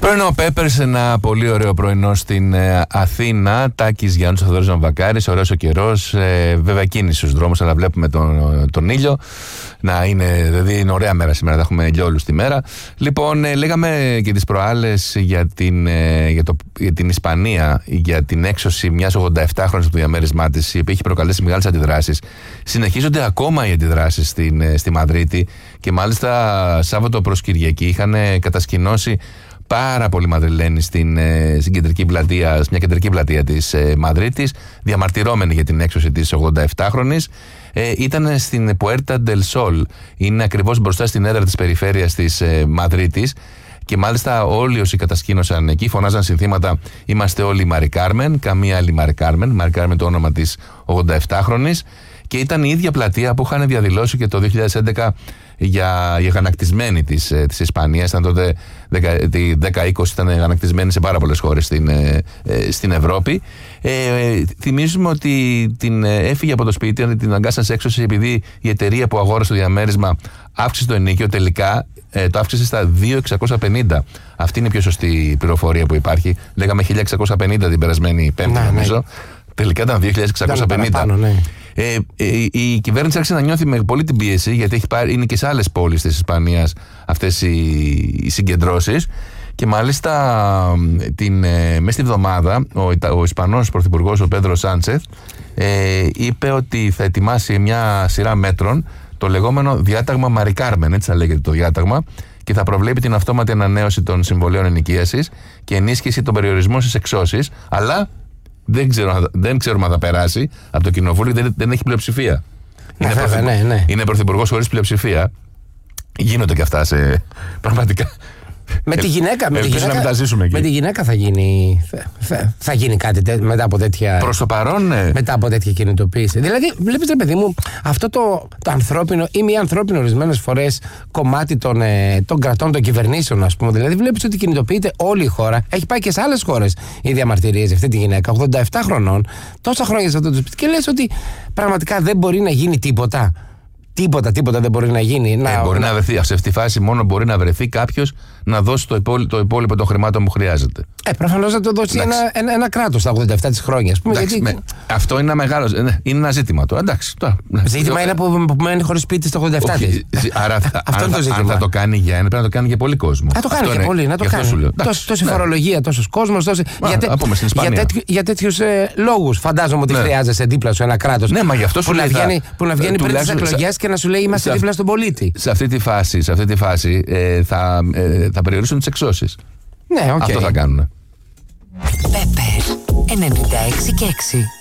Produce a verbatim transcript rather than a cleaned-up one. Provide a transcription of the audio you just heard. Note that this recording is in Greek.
Πρωινό Πέπερς, ένα πολύ ωραίο πρωινό στην ε, Αθήνα. Τάκης Γιάννης, Θοδωρής Βαμβακάρης, ωραίος ο καιρός. Ε, βέβαια κίνηση στους δρόμους, αλλά βλέπουμε τον, τον ήλιο. Να είναι, δηλαδή είναι ωραία μέρα σήμερα, θα έχουμε ηλιόλους τη μέρα. Λοιπόν, ε, λέγαμε και τις προάλλες για την, ε, για, το, για την Ισπανία, για την έξωση μιας ογδοεπτάχρονης από το διαμέρισμά της, η οποία έχει προκαλέσει μεγάλες αντιδράσεις. Συνεχίζονται ακόμα οι αντιδράσεις στην, ε, στη Μαδρίτη και μάλιστα Σάββατο προς Κυριακή είχαν ε, κατασκηνώσει πάρα πολύ Μαδριλένοι στην, στην κεντρική πλατεία, μια κεντρική πλατεία της ε, Μαδρίτης, διαμαρτυρώμενοι για την έξωση της ογδοεπτάχρονης. Ε, ήταν στην Puerta del Sol, είναι ακριβώς μπροστά στην έδρα της περιφέρειας της ε, Μαδρίτης. Και μάλιστα όλοι όσοι κατασκήνωσαν εκεί φωνάζαν συνθήματα «Είμαστε όλοι Μαρι Κάρμεν», καμία άλλη Μαρι Κάρμεν, Μαρι Κάρμεν το όνομα της ογδοεπτάχρονης. Και ήταν η ίδια πλατεία που είχαν διαδηλώσει και το δύο χιλιάδες έντεκα για οι αγανακτισμένοι της, της Ισπανίας. Ήταν τότε δέκα είκοσι, ήταν αγανακτισμένοι σε πάρα πολλές χώρες στην, στην Ευρώπη. Ε, θυμίζουμε ότι την έφυγε από το σπίτι, την αγκάσαν σε έξωση επειδή η εταιρεία που αγόρασε το διαμέρισμα αύξησε το ενοίκιο. Τελικά ε, το αύξησε στα δύο χιλιάδες εξακόσια πενήντα. Αυτή είναι η πιο σωστή πληροφορία που υπάρχει. Λέγαμε χίλια εξακόσια πενήντα την περασμένη Πέμπτη, νομίζω. Ναι. Τελικά ήταν δύο χιλιάδες εξακόσια πενήντα. Πάνω, ναι. Ε, ε, η κυβέρνηση άρχισε να νιώθει με πολύ την πίεση, γιατί έχει πάρει, είναι και σε άλλες πόλεις της Ισπανίας αυτές οι, οι συγκεντρώσεις. Και μάλιστα την, ε, μέσα στη βδομάδα ο, ο Ισπανός Πρωθυπουργός, ο Πέντρο Σάντσεθ, ε, είπε ότι θα ετοιμάσει μια σειρά μέτρων, το λεγόμενο διάταγμα Μαρι Κάρμεν, έτσι θα λέγεται το διάταγμα, και θα προβλέπει την αυτόματη ανανέωση των συμβολέων ενοικίασης και ενίσχυση των περιορισμών στις εξώσεις, αλλά δεν, ξέρω, δεν ξέρουμε αν θα περάσει από το κοινοβούλιο, δεν, δεν έχει πλειοψηφία. Είναι, βέβαια, πρωθυπου... ναι, ναι. είναι πρωθυπουργός χωρίς πλειοψηφία. Γίνονται και αυτά σε πραγματικά. Με τη γυναίκα, με, ε, τη γυναίκα, να με, με τη γυναίκα θα γίνει, θα, θα γίνει κάτι τέ, μετά από τέτοια. Προς το παρόν, ναι. Μετά από τέτοια κινητοποίηση. Δηλαδή, βλέπετε, παιδί μου, αυτό το, το ανθρώπινο ή μη ανθρώπινο ορισμένες φορές κομμάτι των, ε, των κρατών, των κυβερνήσεων, ας πούμε. Δηλαδή, βλέπεις ότι κινητοποιείται όλη η χώρα. Έχει πάει και σε άλλες χώρες οι διαμαρτυρίες για αυτή τη γυναίκα, ογδοεπτά χρονών, τόσα χρόνια σε αυτό το σπίτι. Και λες ότι πραγματικά δεν μπορεί να γίνει τίποτα. Τίποτα, τίποτα δεν μπορεί να γίνει. Ε, να, μπορεί να... να βρεθεί, σε αυτή τη φάση μόνο μπορεί να βρεθεί κάποιος να δώσει το υπόλοιπο, το υπόλοιπο των χρημάτων που χρειάζεται. Ε, προφανώς να το δώσει ένα, ένα, ένα κράτος στα ογδοεπτά της χρόνια. Ας πούμε, εντάξει, γιατί... με, αυτό είναι ένα μεγάλο. Είναι ένα ζήτημα τώρα. Εντάξει, τώρα, ζήτημα είναι που, που μένει χωρίς σπίτι στο ογδοεπτά της. Άρα, αυτό αν, είναι το ζήτημα. Αν θα το κάνει για ένα, πρέπει να το κάνει για πολύ κόσμο. Θα το κάνει για πολύ, να το κάνει. Τόση φορολογία, τόσος κόσμος. Για τέτοιους λόγους φαντάζομαι ότι χρειάζεσαι δίπλα σου ένα κράτος που να βγαίνει πριν τις εκλογές και να σου λέει είμαστε δίπλα στον πολίτη. Σε αυτή τη φάση, σε αυτή τη φάση ε, θα, ε, θα περιορίσουν τις εξώσεις. Ναι, οκ. Okay. Αυτό θα κάνουν. Πέπερ ενενήντα έξι και έξι.